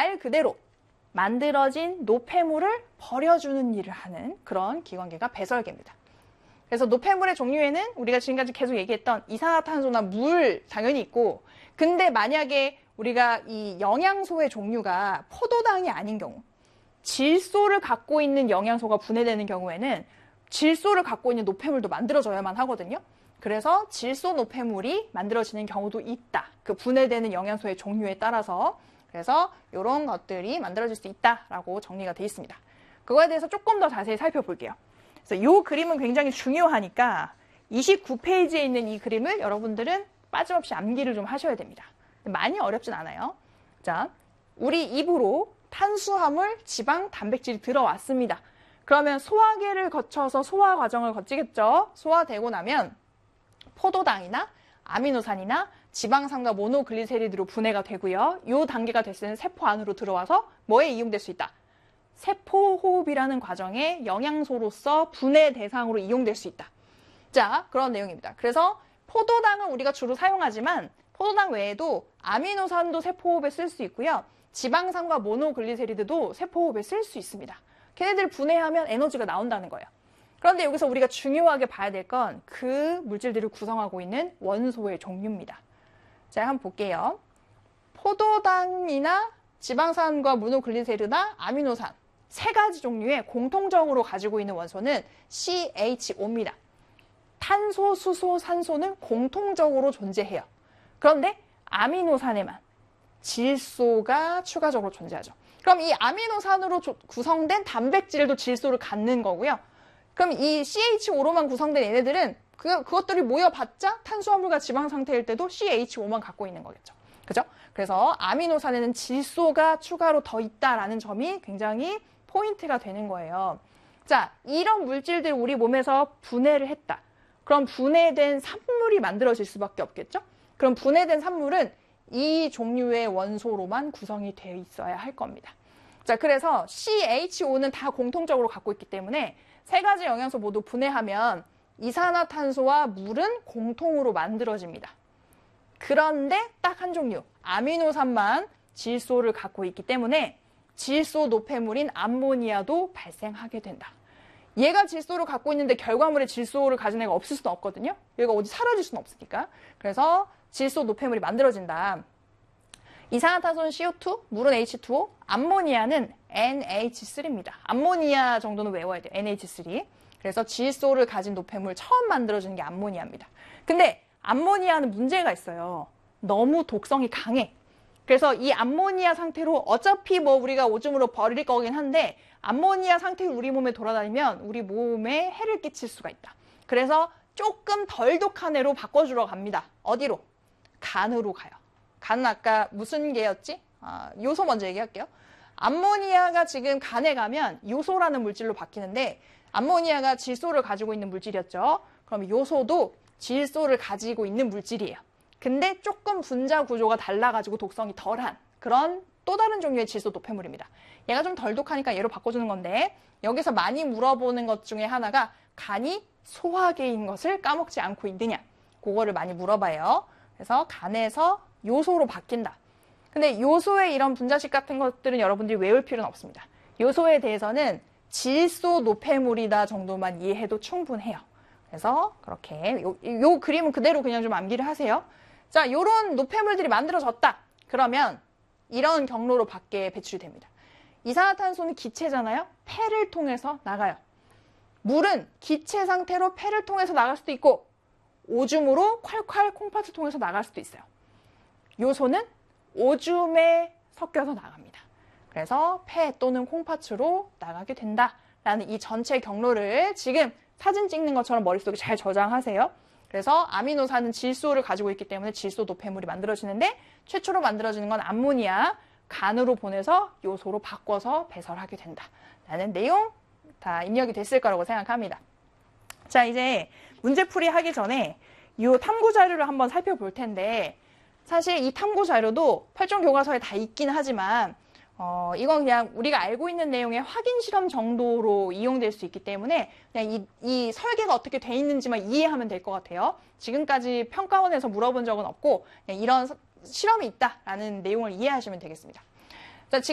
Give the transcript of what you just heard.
말 그대로 만들어진 노폐물을 버려주는 일을 하는 그런 기관계가 배설계입니다. 그래서 노폐물의 종류에는 우리가 지금까지 계속 얘기했던 이산화탄소나 물 당연히 있고, 근데 만약에 우리가 이 영양소의 종류가 포도당이 아닌 경우, 질소를 갖고 있는 영양소가 분해되는 경우에는 질소를 갖고 있는 노폐물도 만들어져야만 하거든요. 그래서 질소 노폐물이 만들어지는 경우도 있다. 그 분해되는 영양소의 종류에 따라서. 그래서 이런 것들이 만들어질 수 있다라고 정리가 되어 있습니다. 그거에 대해서 조금 더 자세히 살펴볼게요. 그래서 이 그림은 굉장히 중요하니까 29페이지에 있는 이 그림을 여러분들은 빠짐없이 암기를 좀 하셔야 됩니다. 많이 어렵진 않아요. 자, 우리 입으로 탄수화물, 지방, 단백질이 들어왔습니다. 그러면 소화계를 거쳐서 소화 과정을 거치겠죠. 소화되고 나면 포도당이나 아미노산이나 지방산과 모노글리세리드로 분해가 되고요. 이 단계가 됐을 때는 세포 안으로 들어와서 뭐에 이용될 수 있다? 세포호흡이라는 과정에 영양소로서 분해 대상으로 이용될 수 있다. 자, 그런 내용입니다. 그래서 포도당은 우리가 주로 사용하지만 포도당 외에도 아미노산도 세포호흡에 쓸 수 있고요. 지방산과 모노글리세리드도 세포호흡에 쓸 수 있습니다. 걔네들 분해하면 에너지가 나온다는 거예요. 그런데 여기서 우리가 중요하게 봐야 될 건 그 물질들을 구성하고 있는 원소의 종류입니다. 자, 한번 볼게요. 포도당이나 지방산과 모노글리세리드나 아미노산 세 가지 종류의 공통적으로 가지고 있는 원소는 CHO입니다. 탄소, 수소, 산소는 공통적으로 존재해요. 그런데 아미노산에만 질소가 추가적으로 존재하죠. 그럼 이 아미노산으로 구성된 단백질도 질소를 갖는 거고요. 그럼 이 CHO로만 구성된 얘네들은 그것들이 모여봤자 탄수화물과 지방 상태일 때도 CHO만 갖고 있는 거겠죠. 그죠? 그래서 아미노산에는 질소가 추가로 더 있다라는 점이 굉장히 포인트가 되는 거예요. 자, 이런 물질들 우리 몸에서 분해를 했다. 그럼 분해된 산물이 만들어질 수밖에 없겠죠? 그럼 분해된 산물은 이 종류의 원소로만 구성이 되어 있어야 할 겁니다. 자, 그래서 CHO는 다 공통적으로 갖고 있기 때문에 세 가지 영양소 모두 분해하면 이산화탄소와 물은 공통으로 만들어집니다. 그런데 딱 한 종류, 아미노산만 질소를 갖고 있기 때문에 질소 노폐물인 암모니아도 발생하게 된다. 얘가 질소를 갖고 있는데 결과물에 질소를 가진 애가 없을 수는 없거든요. 얘가 어디 사라질 수는 없으니까. 그래서 질소 노폐물이 만들어진다. 이산화탄소는 CO2, 물은 H2O, 암모니아는 NH3입니다. 암모니아 정도는 외워야 돼요. NH3. 그래서 질소를 가진 노폐물 처음 만들어지는 게 암모니아입니다. 근데 암모니아는 문제가 있어요. 너무 독성이 강해. 그래서 이 암모니아 상태로 어차피 뭐 우리가 오줌으로 버릴 거긴 한데 암모니아 상태로 우리 몸에 돌아다니면 우리 몸에 해를 끼칠 수가 있다. 그래서 조금 덜 독한 애로 바꿔주러 갑니다. 어디로? 간으로 가요. 간은 아까 무슨 개였지? 요소 먼저 얘기할게요. 암모니아가 지금 간에 가면 요소라는 물질로 바뀌는데 암모니아가 질소를 가지고 있는 물질이었죠. 그럼 요소도 질소를 가지고 있는 물질이에요. 근데 조금 분자 구조가 달라가지고 독성이 덜한 그런 또 다른 종류의 질소 노폐물입니다. 얘가 좀 덜 독하니까 얘로 바꿔주는 건데 여기서 많이 물어보는 것 중에 하나가 간이 소화계인 것을 까먹지 않고 있느냐. 그거를 많이 물어봐요. 그래서 간에서 요소로 바뀐다. 근데 요소의 이런 분자식 같은 것들은 여러분들이 외울 필요는 없습니다. 요소에 대해서는 질소 노폐물이다 정도만 이해해도 충분해요. 그래서 그렇게 요 그림은 그대로 그냥 좀 암기를 하세요. 자, 요런 노폐물들이 만들어졌다. 그러면 이런 경로로 밖에 배출이 됩니다. 이산화탄소는 기체잖아요. 폐를 통해서 나가요. 물은 기체 상태로 폐를 통해서 나갈 수도 있고 오줌으로 콸콸 콩팥을 통해서 나갈 수도 있어요. 요소는 오줌에 섞여서 나갑니다. 그래서 폐 또는 콩팥으로 나가게 된다라는 이 전체 경로를 지금 사진 찍는 것처럼 머릿속에 잘 저장하세요. 그래서 아미노산은 질소를 가지고 있기 때문에 질소 노폐물이 만들어지는데 최초로 만들어지는 건 암모니아, 간으로 보내서 요소로 바꿔서 배설하게 된다라는 내용 다 입력이 됐을 거라고 생각합니다. 자, 이제 문제풀이 하기 전에 이 탐구 자료를 한번 살펴볼 텐데 사실 이 탐구 자료도 8종 교과서에 다 있긴 하지만 이건 그냥 우리가 알고 있는 내용의 확인 실험 정도로 이용될 수 있기 때문에 그냥 이 설계가 어떻게 돼 있는지만 이해하면 될 것 같아요. 지금까지 평가원에서 물어본 적은 없고 그냥 이런 실험이 있다라는 내용을 이해하시면 되겠습니다.